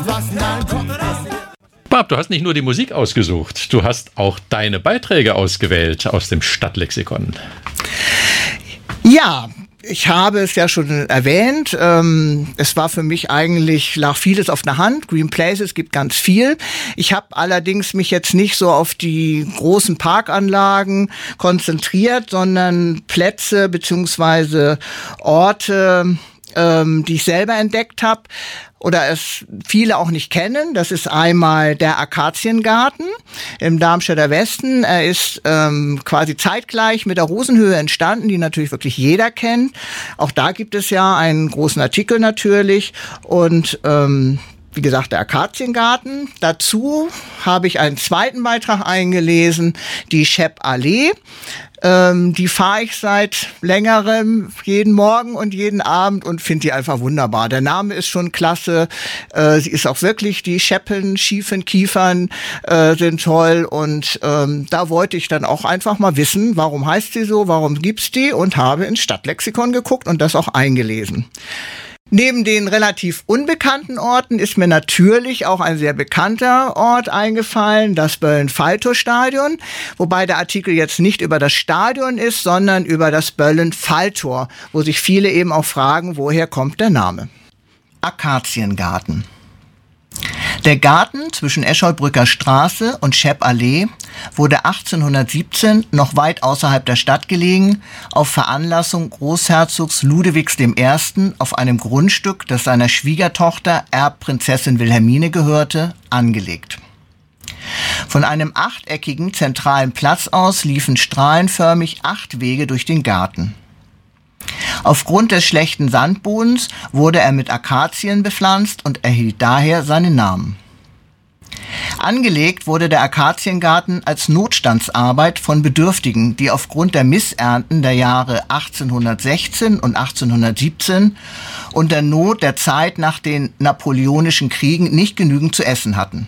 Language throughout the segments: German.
Barb, du hast nicht nur die Musik ausgesucht, du hast auch deine Beiträge ausgewählt aus dem Stadtlexikon. Ja, ich habe es ja schon erwähnt. Es war für mich eigentlich, lag vieles auf der Hand. Green Places gibt ganz viel. Ich habe allerdings mich jetzt nicht so auf die großen Parkanlagen konzentriert, sondern Plätze beziehungsweise Orte, die ich selber entdeckt habe oder es viele auch nicht kennen. Das ist einmal der Akaziengarten im Darmstädter Westen. Er ist quasi zeitgleich mit der Rosenhöhe entstanden, die natürlich wirklich jeder kennt. Auch da gibt es ja einen großen Artikel natürlich und wie gesagt, der Akaziengarten. Dazu habe ich einen zweiten Beitrag eingelesen, die Schepp-Allee. Die fahre ich seit längerem jeden Morgen und jeden Abend und finde die einfach wunderbar. Der Name ist schon klasse. Sie ist auch wirklich, die Scheppen, schiefen Kiefern sind toll. Und da wollte ich dann auch einfach mal wissen, warum heißt sie so, warum gibt's die? Und habe ins Stadtlexikon geguckt und das auch eingelesen. Neben den relativ unbekannten Orten ist mir natürlich auch ein sehr bekannter Ort eingefallen, das Böllen-Falltor-Stadion, wobei der Artikel jetzt nicht über das Stadion ist, sondern über das Böllen-Falltor, wo sich viele eben auch fragen, woher kommt der Name. Akaziengarten. Der Garten zwischen Escholbrücker Straße und Schepp-Allee wurde 1817 noch weit außerhalb der Stadt gelegen, auf Veranlassung Großherzogs Ludewigs I. auf einem Grundstück, das seiner Schwiegertochter Erbprinzessin Wilhelmine gehörte, angelegt. Von einem achteckigen zentralen Platz aus liefen strahlenförmig 8 Wege durch den Garten. Aufgrund des schlechten Sandbodens wurde er mit Akazien bepflanzt und erhielt daher seinen Namen. Angelegt wurde der Akaziengarten als Notstandsarbeit von Bedürftigen, die aufgrund der Missernten der Jahre 1816 und 1817 und der Not der Zeit nach den napoleonischen Kriegen nicht genügend zu essen hatten.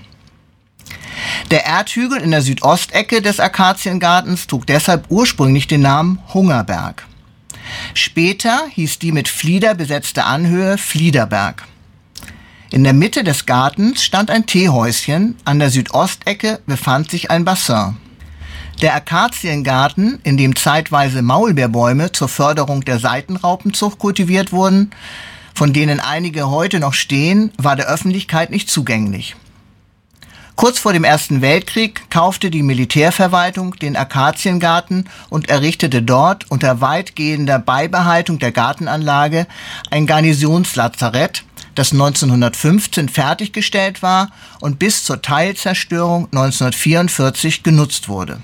Der Erdhügel in der Südostecke des Akaziengartens trug deshalb ursprünglich den Namen Hungerberg. Später hieß die mit Flieder besetzte Anhöhe Fliederberg. In der Mitte des Gartens stand ein Teehäuschen, an der Südostecke befand sich ein Bassin. Der Akaziengarten, in dem zeitweise Maulbeerbäume zur Förderung der Seitenraupenzucht kultiviert wurden, von denen einige heute noch stehen, war der Öffentlichkeit nicht zugänglich. Kurz vor dem Ersten Weltkrieg kaufte die Militärverwaltung den Akaziengarten und errichtete dort unter weitgehender Beibehaltung der Gartenanlage ein Garnisonslazarett, das 1915 fertiggestellt war und bis zur Teilzerstörung 1944 genutzt wurde.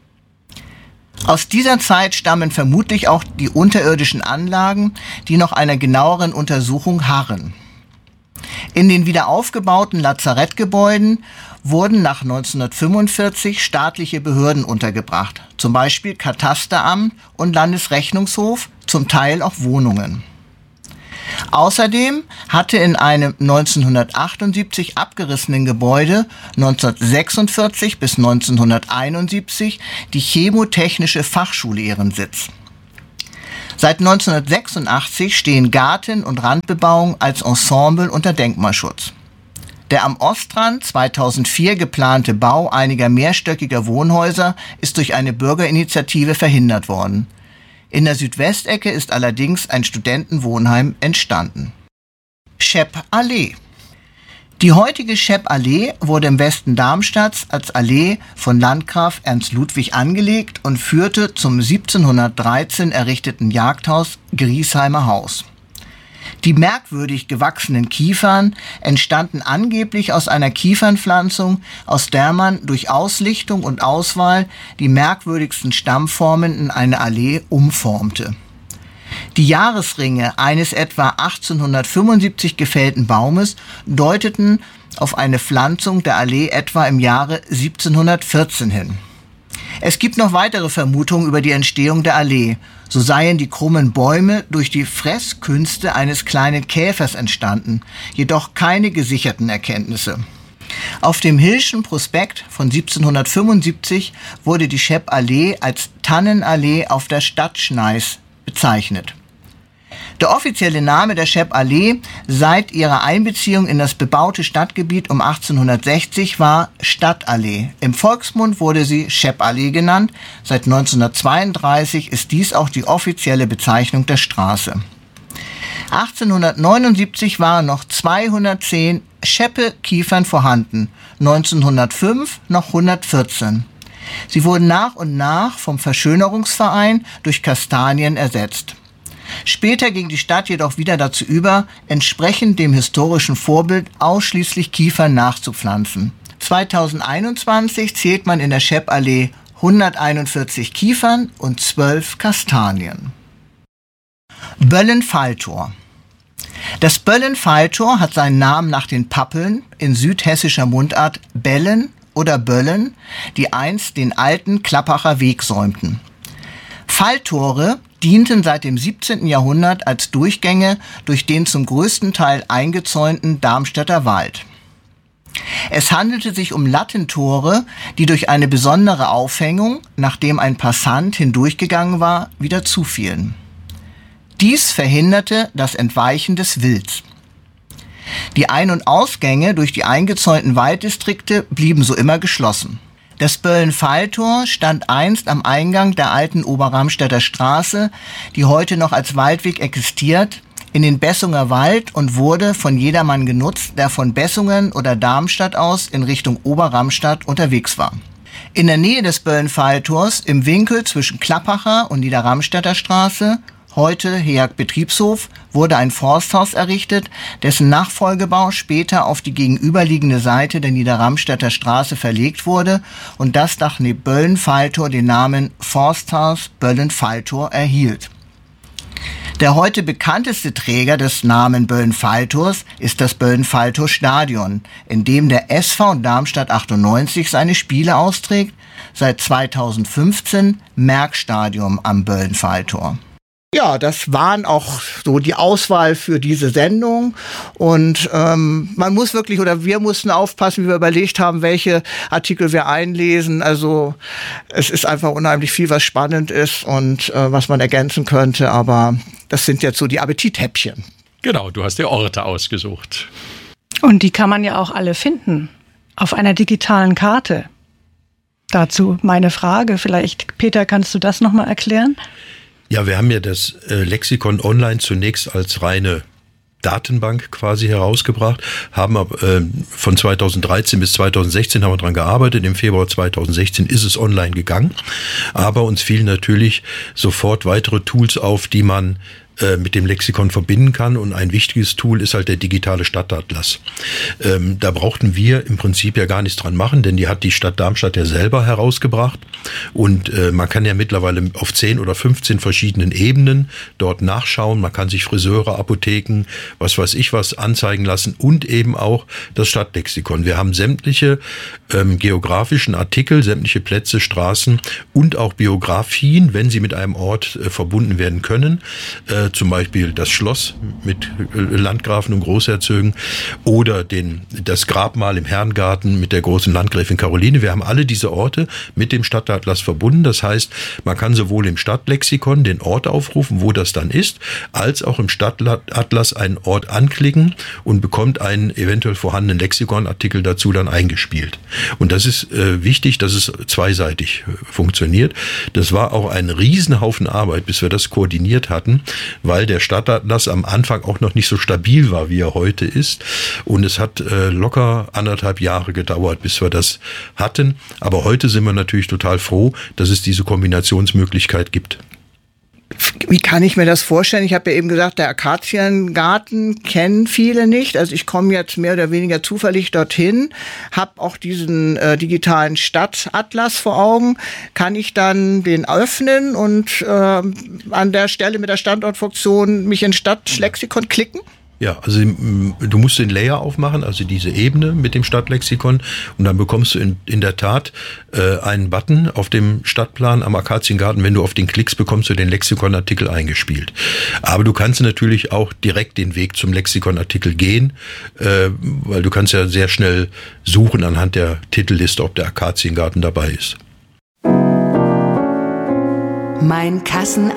Aus dieser Zeit stammen vermutlich auch die unterirdischen Anlagen, die noch einer genaueren Untersuchung harren. In den wieder aufgebauten Lazarettgebäuden wurden nach 1945 staatliche Behörden untergebracht, zum Beispiel Katasteramt und Landesrechnungshof, zum Teil auch Wohnungen. Außerdem hatte in einem 1978 abgerissenen Gebäude 1946 bis 1971 die Chemotechnische Fachschule ihren Sitz. Seit 1986 stehen Garten und Randbebauung als Ensemble unter Denkmalschutz. Der am Ostrand 2004 geplante Bau einiger mehrstöckiger Wohnhäuser ist durch eine Bürgerinitiative verhindert worden. In der Südwestecke ist allerdings ein Studentenwohnheim entstanden. Schepp-Allee. Die heutige Schepp-Allee wurde im Westen Darmstadts als Allee von Landgraf Ernst Ludwig angelegt und führte zum 1713 errichteten Jagdhaus Griesheimer Haus. Die merkwürdig gewachsenen Kiefern entstanden angeblich aus einer Kiefernpflanzung, aus der man durch Auslichtung und Auswahl die merkwürdigsten Stammformen in eine Allee umformte. Die Jahresringe eines etwa 1875 gefällten Baumes deuteten auf eine Pflanzung der Allee etwa im Jahre 1714 hin. Es gibt noch weitere Vermutungen über die Entstehung der Allee. So seien die krummen Bäume durch die Fresskünste eines kleinen Käfers entstanden, jedoch keine gesicherten Erkenntnisse. Auf dem Hilschen Prospekt von 1775 wurde die Schepp-Allee als Tannenallee auf der Stadt Schneis bezeichnet. Der offizielle Name der Schepp-Allee seit ihrer Einbeziehung in das bebaute Stadtgebiet um 1860 war Stadtallee. Im Volksmund wurde sie Schepp-Allee genannt. Seit 1932 ist dies auch die offizielle Bezeichnung der Straße. 1879 waren noch 210 Scheppe-Kiefern vorhanden, 1905 noch 114. Sie wurden nach und nach vom Verschönerungsverein durch Kastanien ersetzt. Später ging die Stadt jedoch wieder dazu über, entsprechend dem historischen Vorbild ausschließlich Kiefern nachzupflanzen. 2021 zählt man in der Schepp-Allee 141 Kiefern und 12 Kastanien. Böllen-Falltor. Das Böllen-Falltor hat seinen Namen nach den Pappeln, in südhessischer Mundart Bellen oder Böllen, die einst den alten Klappacher Weg säumten. Falltore dienten seit dem 17. Jahrhundert als Durchgänge durch den zum größten Teil eingezäunten Darmstädter Wald. Es handelte sich um Lattentore, die durch eine besondere Aufhängung, nachdem ein Passant hindurchgegangen war, wieder zufielen. Dies verhinderte das Entweichen des Wilds. Die Ein- und Ausgänge durch die eingezäunten Walddistrikte blieben so immer geschlossen. Das Böllen-Falltor stand einst am Eingang der alten Oberramstädter Straße, die heute noch als Waldweg existiert, in den Bessunger Wald und wurde von jedermann genutzt, der von Bessungen oder Darmstadt aus in Richtung Oberramstadt unterwegs war. In der Nähe des Böllen-Falltors, im Winkel zwischen Klappacher und Niederramstädter Straße, heute HEAG-Betriebshof, wurde ein Forsthaus errichtet, dessen Nachfolgebau später auf die gegenüberliegende Seite der Niederramstädter Straße verlegt wurde und das nach dem Böllen-Falltor den Namen Forsthaus Böllen-Falltor erhielt. Der heute bekannteste Träger des Namen Böllen-Falltors ist das Böllen-Falltor-Stadion, in dem der SV Darmstadt 98 seine Spiele austrägt, seit 2015 Merckstadion am Böllen-Falltor. Ja, das waren auch so die Auswahl für diese Sendung und man muss wirklich oder wir mussten aufpassen, wie wir überlegt haben, welche Artikel wir einlesen. Also es ist einfach unheimlich viel, was spannend ist und was man ergänzen könnte, aber das sind jetzt so die Appetithäppchen. Genau, du hast dir Orte ausgesucht. Und die kann man ja auch alle finden auf einer digitalen Karte. Dazu meine Frage, vielleicht Peter, kannst du das nochmal erklären? Ja, wir haben ja das Lexikon online zunächst als reine Datenbank quasi herausgebracht, haben von 2013 bis 2016 haben wir dran gearbeitet. Im Februar 2016 ist es online gegangen, aber uns fielen natürlich sofort weitere Tools auf, die man mit dem Lexikon verbinden kann. Und ein wichtiges Tool ist halt der digitale Stadtatlas. Da brauchten wir im Prinzip ja gar nichts dran machen, denn die hat die Stadt Darmstadt ja selber herausgebracht. Und man kann ja mittlerweile auf 10 oder 15 verschiedenen Ebenen dort nachschauen. Man kann sich Friseure, Apotheken, was weiß ich was anzeigen lassen und eben auch das Stadtlexikon. Wir haben sämtliche geografischen Artikel, sämtliche Plätze, Straßen und auch Biografien, wenn sie mit einem Ort verbunden werden können. Zum Beispiel das Schloss mit Landgrafen und Großherzögen oder das Grabmal im Herrengarten mit der großen Landgräfin Caroline. Wir haben alle diese Orte mit dem Stadtatlas verbunden. Das heißt, man kann sowohl im Stadtlexikon den Ort aufrufen, wo das dann ist, als auch im Stadtatlas einen Ort anklicken und bekommt einen eventuell vorhandenen Lexikonartikel dazu dann eingespielt. Und das ist wichtig, dass es zweiseitig funktioniert. Das war auch ein Riesenhaufen Arbeit, bis wir das koordiniert hatten, weil der Stadtatlas am Anfang auch noch nicht so stabil war, wie er heute ist. Und es hat locker 1,5 Jahre gedauert, bis wir das hatten. Aber heute sind wir natürlich total froh, dass es diese Kombinationsmöglichkeit gibt. Wie kann ich mir das vorstellen? Ich habe ja eben gesagt, der Akaziengarten kennen viele nicht. Also ich komme jetzt mehr oder weniger zufällig dorthin, habe auch diesen digitalen Stadtatlas vor Augen. Kann ich dann den öffnen und an der Stelle mit der Standortfunktion mich in Stadtlexikon klicken? Ja, also du musst den Layer aufmachen, also diese Ebene mit dem Stadtlexikon und dann bekommst du in der Tat einen Button auf dem Stadtplan am Akaziengarten. Wenn du auf den klickst, bekommst du den Lexikonartikel eingespielt. Aber du kannst natürlich auch direkt den Weg zum Lexikonartikel gehen, weil du kannst ja sehr schnell suchen anhand der Titelliste, ob der Akaziengarten dabei ist. Mein Kassenarzt.